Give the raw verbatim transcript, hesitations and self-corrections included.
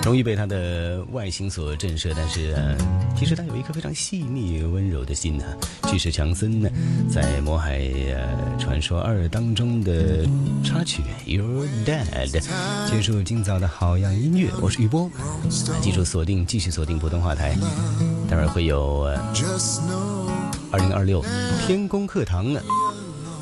容易被它的外形所震慑，但是、呃、其实它有一颗非常细腻温柔的心呢、啊。这是强森呢在《魔海、呃、传说二》当中的插曲 Your Dad。 结束今早的好样音乐，我是雨波，记住锁定继续锁定普通话台，待会儿会有、呃、二零二六天宫课堂呢。